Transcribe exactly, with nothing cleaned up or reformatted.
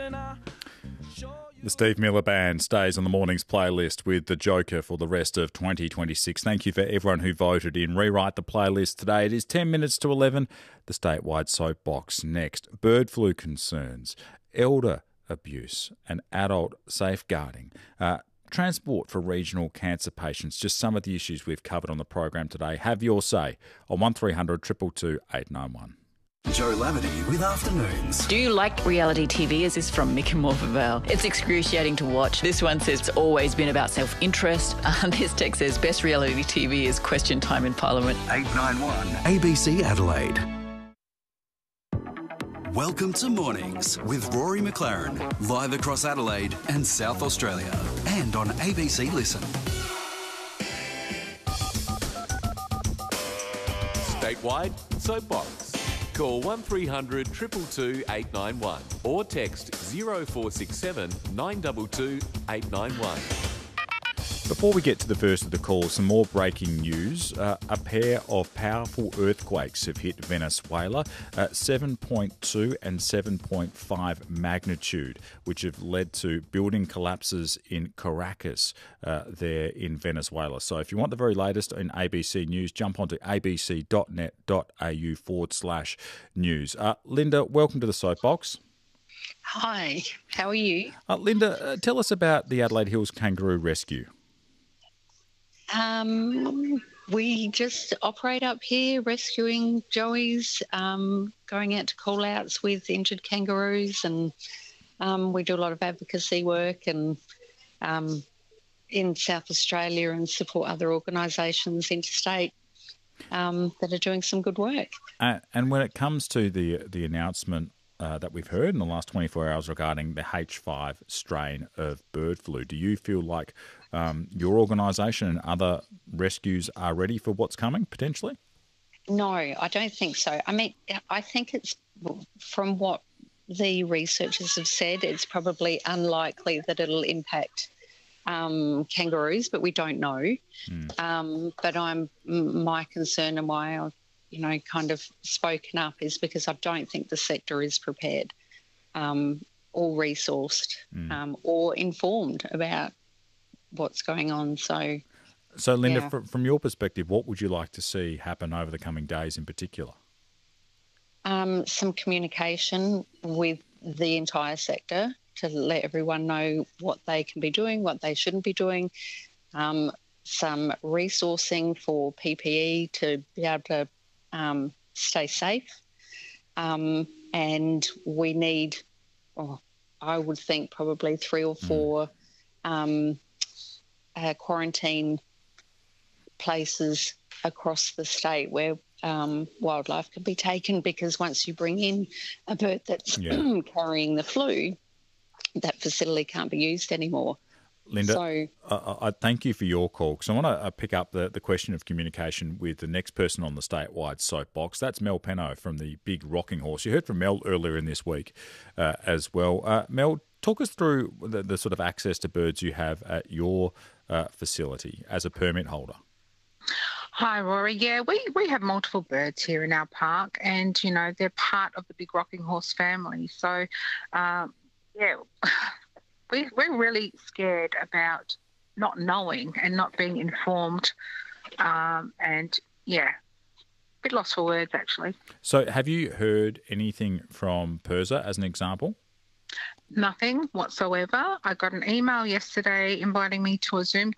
The Steve Miller Band stays on the morning's playlist with The Joker for the rest of twenty twenty-six. Thank you for everyone who voted in. Rewrite the playlist today. It is ten minutes to eleven. The statewide soapbox next. Bird flu concerns, elder abuse and adult safeguarding. Uh, transport for regional cancer patients. Just some of the issues we've covered on the program today. Have your say on one three hundred two two two eight nine one. Joe Lavity with Afternoons. Do you like reality T V? This is from Mick and Morphettvale. It's excruciating to watch. This one says it's always been about self-interest. Uh, this text says best reality T V is Question Time in Parliament. eight nine one A B C Adelaide. Welcome to Mornings with Rory McLaren, live across Adelaide and South Australia and on A B C Listen. Statewide Soapbox. Call one three hundred two two two eight nine one or text zero four six seven nine two two eight nine one. Before we get to the first of the calls, some more breaking news. Uh, a pair of powerful earthquakes have hit Venezuela, uh, seven point two and seven point five magnitude, which have led to building collapses in Caracas uh, there in Venezuela. So if you want the very latest in A B C News, jump onto abc.net.au forward slash news. Uh, Linda, welcome to the Soapbox. Hi, how are you? Uh, Linda, uh, tell us about the Adelaide Hills Kangaroo Rescue. Um, we just operate up here, rescuing joeys, um, going out to call-outs with injured kangaroos, and um, we do a lot of advocacy work and um, in South Australia and support other organisations interstate um, that are doing some good work. Uh, and when it comes to the the announcement Uh, that we've heard in the last twenty-four hours regarding the H five strain of bird flu, do you feel like um, your organisation and other rescues are ready for what's coming, potentially? No, I don't think so. I mean, I think it's, from what the researchers have said, it's probably unlikely that it'll impact um, kangaroos, but we don't know. Mm. Um, but I'm my concern and why I've you know, kind of spoken up is because I don't think the sector is prepared um, or resourced mm. um, or informed about what's going on. So, so Linda, yeah. from, from your perspective, what would you like to see happen over the coming days in particular? Um, some communication with the entire sector to let everyone know what they can be doing, what they shouldn't be doing, um, some resourcing for P P E to be able to Um, stay safe, um, and we need, oh, I would think probably three or four um, uh, quarantine places across the state where um, wildlife can be taken, because once you bring in a bird that's yeah. carrying the flu, that facility can't be used anymore. Linda, so, I, I thank you for your call, because I want to pick up the, the question of communication with the next person on the statewide soapbox. That's Mel Penno from the Big Rocking Horse. You heard from Mel earlier in this week uh, as well. Uh, Mel, talk us through the, the sort of access to birds you have at your uh, facility as a permit holder. Hi, Rory. Yeah, we, we have multiple birds here in our park, and, you know, they're part of the Big Rocking Horse family. So, um, yeah... We, we're really scared about not knowing and not being informed, um, and, yeah, a bit lost for words, actually. So have you heard anything from PIRSA as an example? Nothing whatsoever. I got an email yesterday inviting me to a Zoom